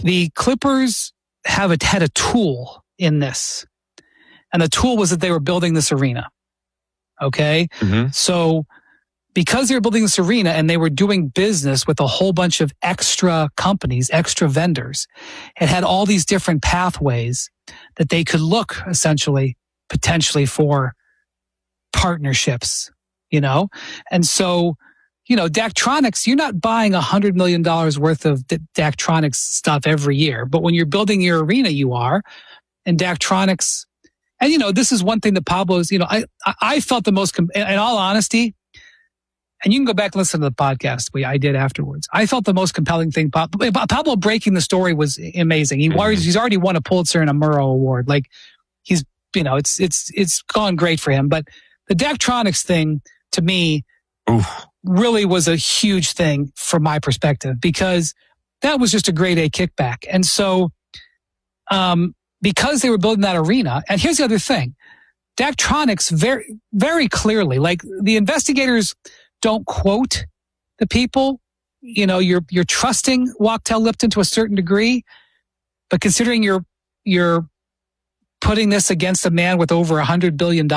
the Clippers had a tool in this. And the tool was that they were building this arena. Okay? Mm-hmm. So because they were building this arena and they were doing business with a whole bunch of extra companies, extra vendors, it had all these different pathways that they could look essentially, potentially for partnerships, you know? And so, you know, Daktronics, you're not buying $100 million worth of Daktronics stuff every year, but when you're building your arena, you are. And Daktronics, and you know, this is one thing that Pablo's, you know, I felt the most, in all honesty, and you can go back and listen to the podcast I did afterwards. I felt the most compelling thing. Pablo breaking the story was amazing. He's already won a Pulitzer and a Murrow Award. Like he's, you know, it's gone great for him. But the Daktronics thing to me really was a huge thing from my perspective because that was just a grade A kickback. And so, because they were building that arena, and here's the other thing, Daktronics very, very clearly, like the investigators don't quote the people. You know, you're trusting Wachtell Lipton to a certain degree, but considering you're putting this against a man with over $100 billion,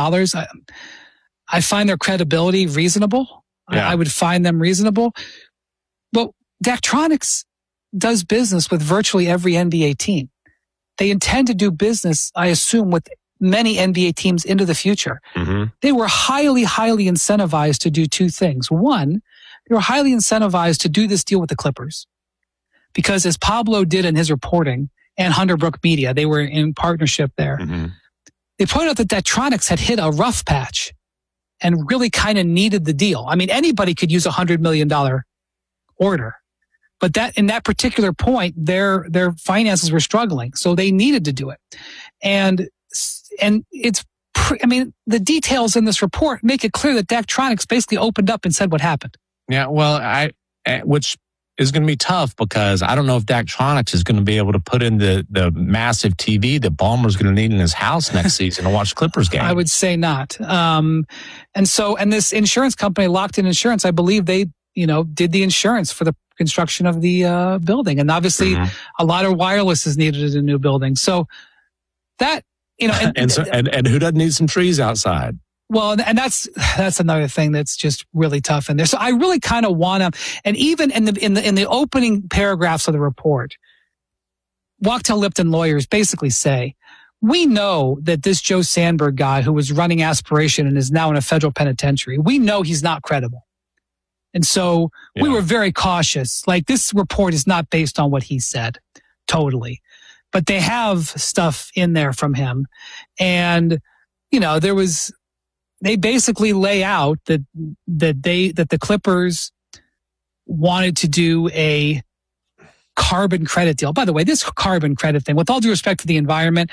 I find their credibility reasonable. Yeah. I would find them reasonable. But Daktronics does business with virtually every NBA team. They intend to do business, I assume, with many NBA teams into the future. Mm-hmm. They were highly, highly incentivized to do two things. One, they were highly incentivized to do this deal with the Clippers. Because as Pablo did in his reporting, and Hunter Brook Media, they were in partnership there. Mm-hmm. They pointed out that Daktronics had hit a rough patch and really kind of needed the deal. I mean, anybody could use $100 million order. But that in that particular point, their finances were struggling. So they needed to do it. And it's, I mean, the details in this report make it clear that Daktronics basically opened up and said what happened. Yeah, well, which is going to be tough because I don't know if Daktronics is going to be able to put in the massive TV that Ballmer's going to need in his house next season to watch Clippers games. I would say not. And this insurance company, Locked In Insurance, I believe they, you know, did the insurance for the construction of the building. And obviously a lot of wireless is needed in a new building. So that, you know, and who doesn't need some trees outside? Well, and that's another thing that's just really tough in there. So I really kind of want to, and even in the opening paragraphs of the report, Wachtell Lipton lawyers basically say, we know that this Joe Sandberg guy who was running Aspiration and is now in a federal penitentiary, we know he's not credible. And so we were very cautious. Like this report is not based on what he said, totally. But they have stuff in there from him. And, you know, they basically lay out that the Clippers wanted to do a carbon credit deal. By the way, this carbon credit thing, with all due respect to the environment,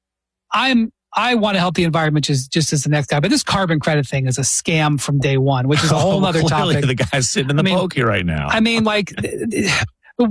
I want to help the environment just as the next guy, but this carbon credit thing is a scam from day one, which is a whole other topic. The guy's sitting in the pokey right now. I mean, like the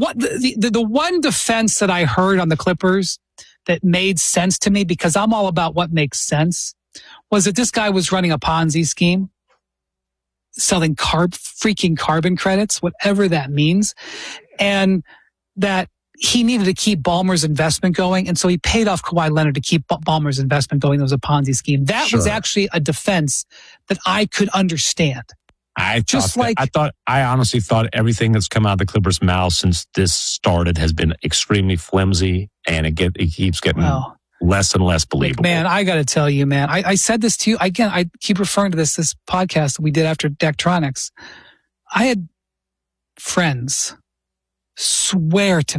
one defense that I heard on the Clippers that made sense to me, because I'm all about what makes sense, was that this guy was running a Ponzi scheme, selling freaking carbon credits, whatever that means, and that he needed to keep Ballmer's investment going, and so he paid off Kawhi Leonard to keep Ballmer's investment going. It was a Ponzi scheme. That was actually a defense that I could understand. I honestly thought everything that's come out of the Clippers' mouth since this started has been extremely flimsy, and it keeps getting less and less believable. Man, I got to tell you, man, I said this to you again. I keep referring to this podcast that we did after Daktronics. I had friends swear to me